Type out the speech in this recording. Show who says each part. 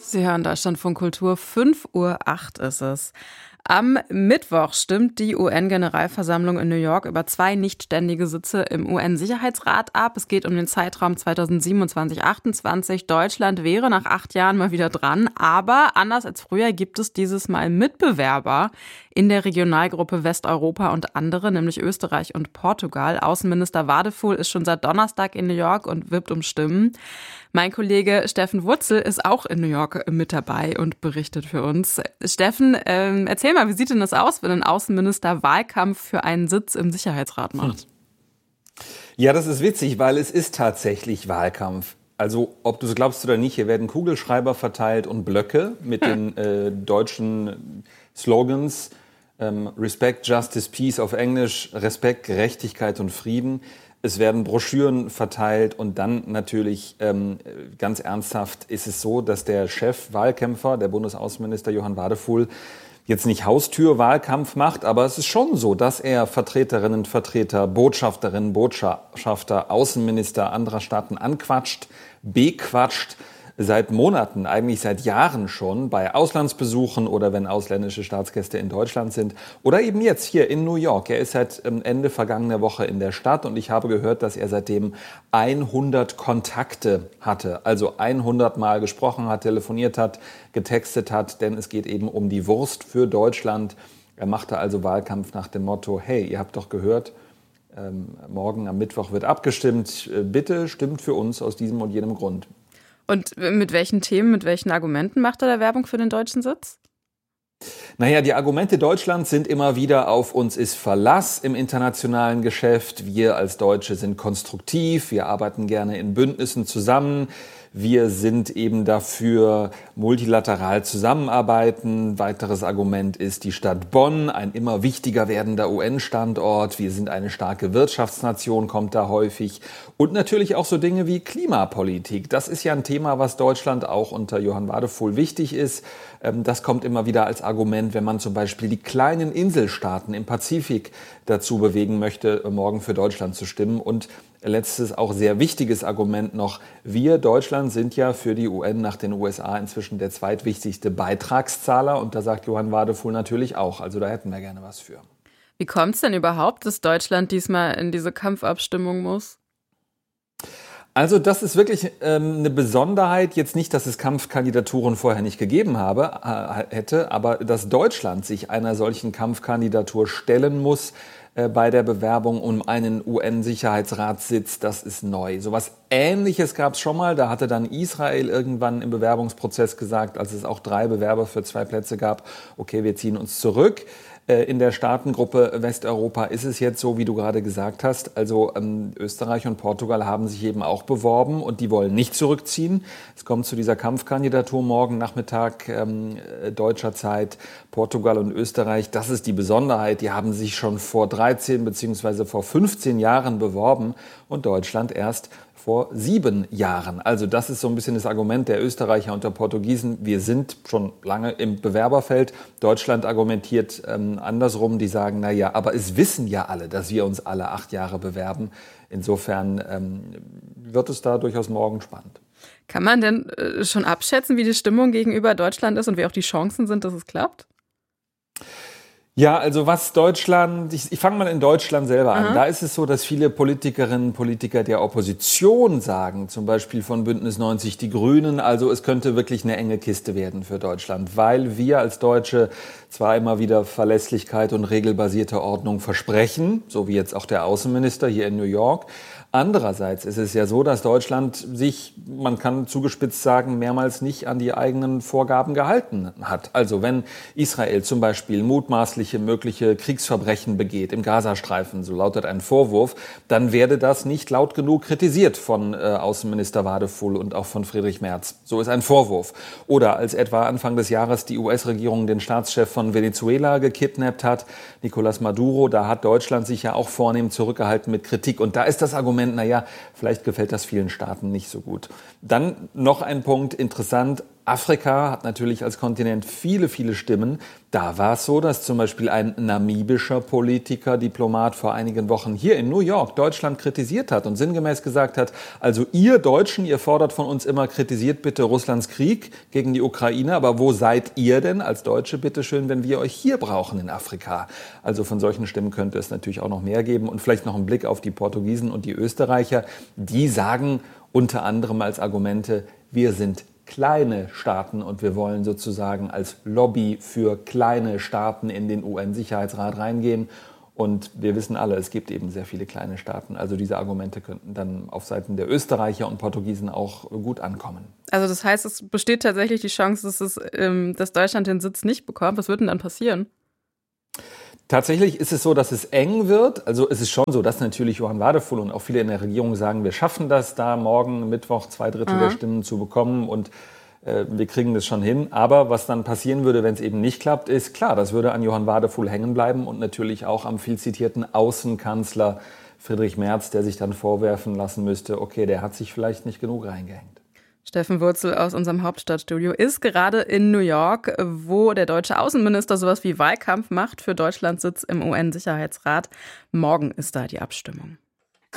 Speaker 1: Sie hören Deutschlandfunk Kultur, 5:08 Uhr ist es. Am Mittwoch stimmt die UN-Generalversammlung in New York über 2 nichtständige Sitze im UN-Sicherheitsrat ab. Es geht um den Zeitraum 2027-28. Deutschland wäre nach 8 Jahren mal wieder dran. Aber anders als früher gibt es dieses Mal Mitbewerber in der Regionalgruppe Westeuropa und andere, nämlich Österreich und Portugal. Außenminister Wadephul ist schon seit Donnerstag in New York und wirbt um Stimmen. Mein Kollege Steffen Wurzel ist auch in New York mit dabei und berichtet für uns. Steffen, erzähl mal, wie sieht denn das aus, wenn ein Außenminister Wahlkampf für einen Sitz im Sicherheitsrat macht?
Speaker 2: Ja, das ist witzig, weil es ist tatsächlich Wahlkampf. Also, ob du es glaubst oder nicht, hier werden Kugelschreiber verteilt und Blöcke mit den deutschen Slogans. Respect, Justice, Peace auf Englisch, Respekt, Gerechtigkeit und Frieden. Es werden Broschüren verteilt und dann natürlich ganz ernsthaft ist es so, dass der Chefwahlkämpfer, der Bundesaußenminister Johann Wadephul, jetzt nicht Haustürwahlkampf macht, aber es ist schon so, dass er Vertreterinnen, Vertreter, Botschafterinnen, Botschafter, Außenminister anderer Staaten anquatscht, bequatscht, seit Monaten, eigentlich seit Jahren schon, bei Auslandsbesuchen oder wenn ausländische Staatsgäste in Deutschland sind oder eben jetzt hier in New York. Er ist seit Ende vergangener Woche in der Stadt und ich habe gehört, dass er seitdem 100 Kontakte hatte, also 100 Mal gesprochen hat, telefoniert hat, getextet hat, denn es geht eben um die Wurst für Deutschland. Er machte also Wahlkampf nach dem Motto, hey, ihr habt doch gehört, morgen am Mittwoch wird abgestimmt, bitte stimmt für uns aus diesem und jenem Grund.
Speaker 1: Und mit welchen Themen, mit welchen Argumenten macht er da Werbung für den deutschen Sitz?
Speaker 2: Naja, die Argumente Deutschlands sind immer wieder, auf uns ist Verlass im internationalen Geschäft. Wir als Deutsche sind konstruktiv, wir arbeiten gerne in Bündnissen zusammen. Wir sind eben dafür, multilateral zusammenarbeiten. Weiteres Argument ist die Stadt Bonn, ein immer wichtiger werdender UN-Standort. Wir sind eine starke Wirtschaftsnation, kommt da häufig. Und natürlich auch so Dinge wie Klimapolitik. Das ist ja ein Thema, was Deutschland auch unter Johann Wadephul wichtig ist. Das kommt immer wieder als Argument, wenn man zum Beispiel die kleinen Inselstaaten im Pazifik dazu bewegen möchte, morgen für Deutschland zu stimmen. Und letztes, auch sehr wichtiges Argument noch. Wir, Deutschland, sind ja für die UN nach den USA inzwischen der zweitwichtigste Beitragszahler. Und da sagt Johann Wadephul natürlich auch. Also da hätten wir gerne was für.
Speaker 1: Wie kommt es denn überhaupt, dass Deutschland diesmal in diese Kampfabstimmung muss?
Speaker 2: Also das ist wirklich eine Besonderheit. Jetzt nicht, dass es Kampfkandidaturen vorher nicht gegeben hätte, aber dass Deutschland sich einer solchen Kampfkandidatur stellen muss bei der Bewerbung um einen UN-Sicherheitsratssitz, das ist neu. So was Ähnliches gab es schon mal. Da hatte dann Israel irgendwann im Bewerbungsprozess gesagt, als es auch 3 Bewerber für 2 Plätze gab, okay, wir ziehen uns zurück. In der Staatengruppe Westeuropa ist es jetzt so, wie du gerade gesagt hast. Also Österreich und Portugal haben sich eben auch beworben und die wollen nicht zurückziehen. Es kommt zu dieser Kampfkandidatur morgen Nachmittag deutscher Zeit. Portugal und Österreich, das ist die Besonderheit. Die haben sich schon vor 13 bzw. vor 15 Jahren beworben und Deutschland erst vor 7 Jahren. Also das ist so ein bisschen das Argument der Österreicher und der Portugiesen. Wir sind schon lange im Bewerberfeld. Deutschland argumentiert andersrum. Die sagen, na ja, aber es wissen ja alle, dass wir uns alle 8 Jahre bewerben. Insofern wird es da durchaus morgen spannend.
Speaker 1: Kann man denn schon abschätzen, wie die Stimmung gegenüber Deutschland ist und wie auch die Chancen sind, dass es klappt?
Speaker 2: Ja, also was Deutschland, ich fange mal in Deutschland selber an. Da ist es so, dass viele Politikerinnen und Politiker der Opposition sagen, zum Beispiel von Bündnis 90 Die Grünen, also es könnte wirklich eine enge Kiste werden für Deutschland, weil wir als Deutsche zwar immer wieder Verlässlichkeit und regelbasierte Ordnung versprechen, so wie jetzt auch der Außenminister hier in New York. Andererseits ist es ja so, dass Deutschland sich, man kann zugespitzt sagen, mehrmals nicht an die eigenen Vorgaben gehalten hat. Also wenn Israel zum Beispiel mutmaßliche mögliche Kriegsverbrechen begeht im Gazastreifen, so lautet ein Vorwurf, dann werde das nicht laut genug kritisiert von Außenminister Wadephul und auch von Friedrich Merz. So ist ein Vorwurf. Oder als etwa Anfang des Jahres die US-Regierung den Staatschef von Venezuela gekidnappt hat, Nicolás Maduro, da hat Deutschland sich ja auch vornehm zurückgehalten mit Kritik. Und da ist das Argument, naja, vielleicht gefällt das vielen Staaten nicht so gut. Dann noch ein Punkt, interessant, Afrika hat natürlich als Kontinent viele, viele Stimmen. Da war es so, dass zum Beispiel ein namibischer Politiker, Diplomat vor einigen Wochen hier in New York Deutschland kritisiert hat und sinngemäß gesagt hat, also ihr Deutschen, ihr fordert von uns immer, kritisiert bitte Russlands Krieg gegen die Ukraine, aber wo seid ihr denn als Deutsche, bitteschön, wenn wir euch hier brauchen in Afrika? Also von solchen Stimmen könnte es natürlich auch noch mehr geben und vielleicht noch einen Blick auf die Portugiesen und die Österreicher. Die sagen unter anderem als Argumente, wir sind kleine Staaten und wir wollen sozusagen als Lobby für kleine Staaten in den UN-Sicherheitsrat reingehen. Und wir wissen alle, es gibt eben sehr viele kleine Staaten. Also diese Argumente könnten dann auf Seiten der Österreicher und Portugiesen auch gut ankommen.
Speaker 1: Also das heißt, es besteht tatsächlich die Chance, dass Deutschland den Sitz nicht bekommt. Was wird denn dann passieren?
Speaker 2: Tatsächlich ist es so, dass es eng wird. Also es ist schon so, dass natürlich Johann Wadefuhl und auch viele in der Regierung sagen, wir schaffen das da morgen Mittwoch 2/3 der Stimmen zu bekommen und wir kriegen das schon hin. Aber was dann passieren würde, wenn es eben nicht klappt, ist klar, das würde an Johann Wadefuhl hängen bleiben und natürlich auch am viel zitierten Außenkanzler Friedrich Merz, der sich dann vorwerfen lassen müsste, okay, der hat sich vielleicht nicht genug reingehängt.
Speaker 1: Steffen Wurzel aus unserem Hauptstadtstudio ist gerade in New York, wo der deutsche Außenminister sowas wie Wahlkampf macht für Deutschlands Sitz im UN-Sicherheitsrat. Morgen ist da die Abstimmung.